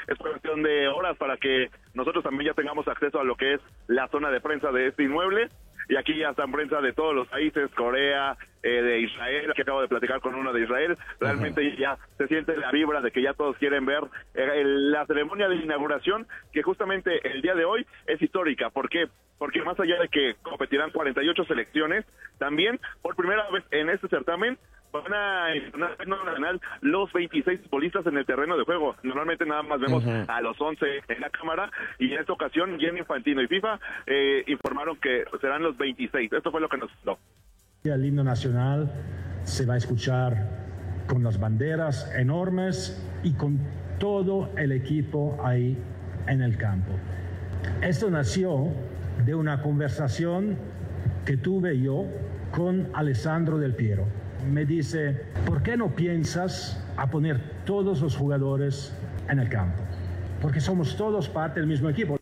es cuestión de horas para que nosotros también ya tengamos acceso a lo que es la zona de prensa de este inmueble. Y aquí ya están prensa de todos los países, Corea, de Israel, que acabo de platicar con uno de Israel. Realmente ya se siente la vibra de que ya todos quieren ver la ceremonia de inauguración, que justamente el día de hoy es histórica. ¿Por qué? Porque más allá de que competirán 48 selecciones, también por primera vez en este certamen van a nacional los 26 futbolistas en el terreno de juego. Normalmente nada más vemos a los 11 en la cámara, y en esta ocasión Gianni Infantino y FIFA informaron que serán los 26. Esto fue lo que nos dio. El himno nacional se va a escuchar con las banderas enormes y con todo el equipo ahí en el campo. Esto nació de una conversación que tuve yo con Alessandro Del Piero. Me dice, ¿por qué no piensas a poner todos los jugadores en el campo? Porque somos todos parte del mismo equipo.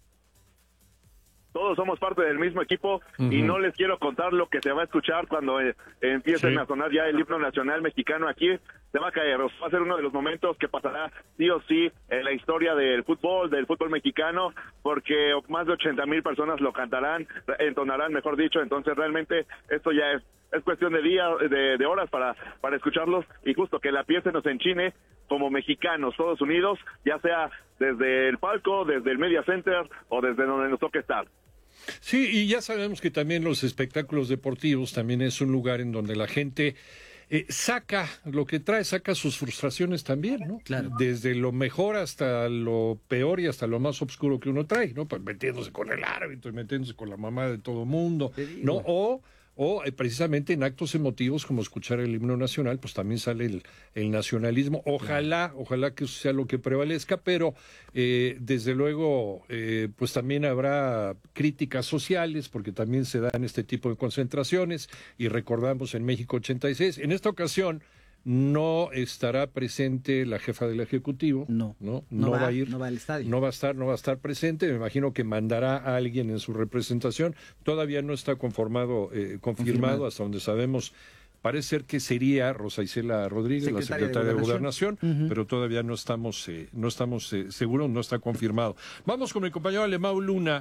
Todos somos parte del mismo equipo, y no les quiero contar lo que se va a escuchar cuando empiecen a sonar ya el himno nacional mexicano aquí. Se va a caer, va a ser uno de los momentos que pasará sí o sí en la historia del fútbol mexicano, porque más de 80,000 personas lo cantarán, entonarán, mejor dicho. Entonces realmente esto ya es cuestión de días, de horas para escucharlos, y justo que la piel se nos enchine como mexicanos, todos unidos, ya sea desde el palco, desde el Media Center o desde donde nos toque estar. Sí, y ya sabemos que también los espectáculos deportivos también es un lugar en donde la gente saca lo que trae, saca sus frustraciones también, ¿no? Claro. Desde lo mejor hasta lo peor y hasta lo más oscuro que uno trae, ¿no? Pues metiéndose con el árbitro y metiéndose con la mamá de todo mundo, ¿no? O precisamente en actos emotivos como escuchar el himno nacional, pues también sale el nacionalismo. Ojalá que eso sea lo que prevalezca, pero desde luego pues también habrá críticas sociales, porque también se dan este tipo de concentraciones, y recordamos en México 86. En esta ocasión no estará presente la jefa del Ejecutivo. No va a ir. No va al estadio. No va a estar presente. Me imagino que mandará a alguien en su representación. Todavía no está confirmado hasta donde sabemos. Parece ser que sería Rosa Isela Rodríguez, la secretaria de Gobernación, pero todavía no estamos seguros, no está confirmado. Vamos con mi compañero Alemão Luna,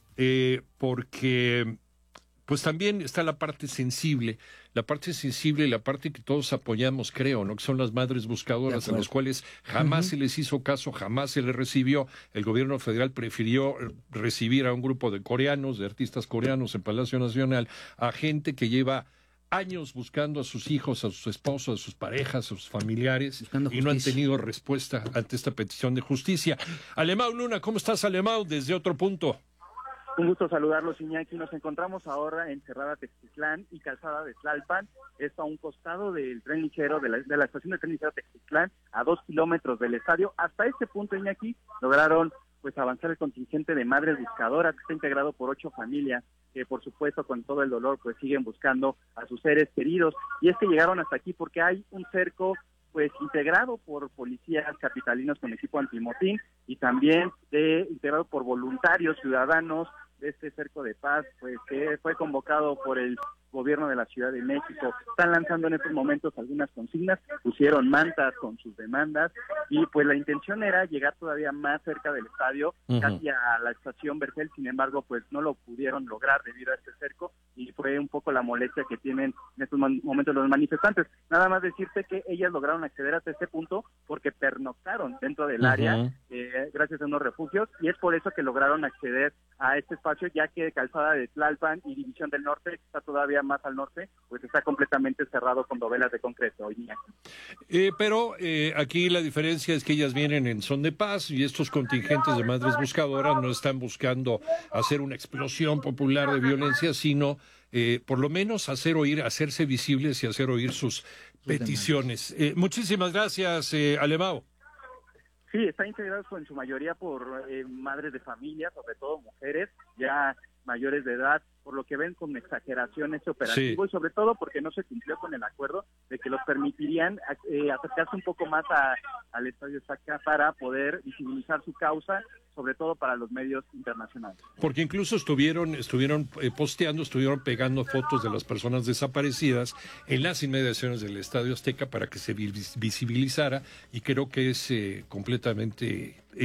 porque pues también está la parte sensible, la parte que todos apoyamos, creo, ¿no? Que son las madres buscadoras, a las cuales jamás se les hizo caso, jamás se les recibió. El gobierno federal prefirió recibir a un grupo de coreanos, de artistas coreanos en Palacio Nacional, a gente que lleva años buscando a sus hijos, a sus esposos, a sus parejas, a sus familiares, y no han tenido respuesta ante esta petición de justicia. Alemão Luna, ¿cómo estás, Alemão? Desde otro punto. Un gusto saludarlos, Iñaki. Nos encontramos ahora en Cerrada Textitlán y Calzada de Tlalpan, esto a un costado del tren ligero, de la estación de tren ligero Textitlán, a 2 kilómetros del estadio. Hasta este punto, Iñaki, lograron pues avanzar el contingente de madres buscadoras, que está integrado por 8 familias, que por supuesto con todo el dolor pues siguen buscando a sus seres queridos. Y es que llegaron hasta aquí porque hay un cerco pues integrado por policías capitalinos con equipo antimotín, y también integrado por voluntarios ciudadanos de este cerco de paz, pues que fue convocado por el gobierno de la Ciudad de México. Están lanzando en estos momentos algunas consignas, pusieron mantas con sus demandas, y pues la intención era llegar todavía más cerca del estadio, casi a la estación Vergel. Sin embargo, pues no lo pudieron lograr debido a este cerco, y fue un poco la molestia que tienen en estos momentos los manifestantes. Nada más decirte que ellas lograron acceder hasta este punto porque pernoctaron dentro del área, gracias a unos refugios, y es por eso que lograron acceder a este espacio, ya que Calzada de Tlalpan y División del Norte, que está todavía más al norte, pues está completamente cerrado con dovelas de concreto. Pero aquí la diferencia es que ellas vienen en son de paz, y estos contingentes de madres buscadoras no están buscando hacer una explosión popular de violencia, sino por lo menos hacerse visibles y hacer oír sus peticiones. Muchísimas gracias, Alemão. Sí, está integrado en su mayoría por madres de familia, sobre todo mujeres ya mayores de edad, por lo que ven con exageración este operativo, y sobre todo porque no se cumplió con el acuerdo de que los permitirían acercarse un poco más al Estadio Azteca para poder visibilizar su causa, sobre todo para los medios internacionales. Porque incluso estuvieron posteando, estuvieron pegando fotos de las personas desaparecidas en las inmediaciones del Estadio Azteca para que se visibilizara, y creo que es completamente